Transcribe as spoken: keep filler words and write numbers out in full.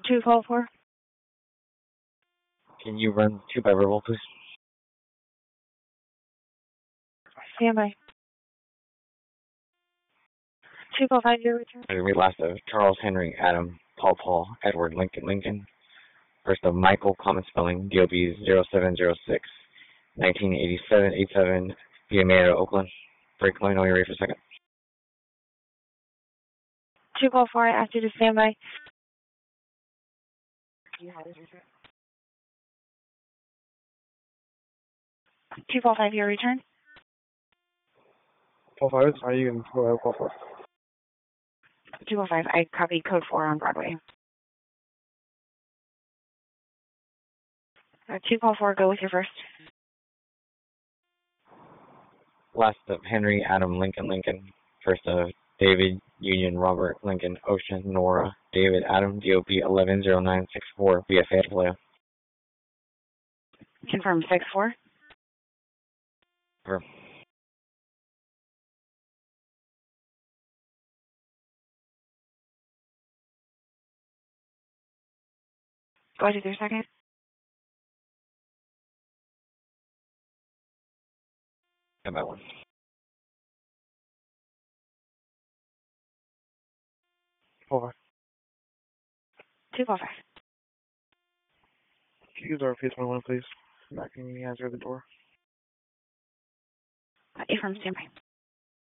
two call four. Can you run two by verbal, please? Stand by. two call five zero return. I read last of Charles Henry, Adam, Paul Paul, Edward Lincoln Lincoln. First of Michael, common spelling, D O B zero seven zero six, nineteen eighty-seven eighty-seven, via Mayo, Oakland. Break, let me know you're ready for a second. two call four, I asked you to stand by. two call five, your return. Call five, are you can go ahead, call four. two call five, I copied code four on Broadway. Uh, two call four, go with your first. Last of Henry, Adam, Lincoln Lincoln. First of David, Union, Robert, Lincoln, Ocean, Nora, David, Adam, D O B eleven zero nine six four, V F A, Atlanta. Confirm six four. Confirm. Go ahead with your second. Got that one. Call five. two call five. Can you use our P S one one, please? Back in the answer the door. Uh, Affirm, stand by.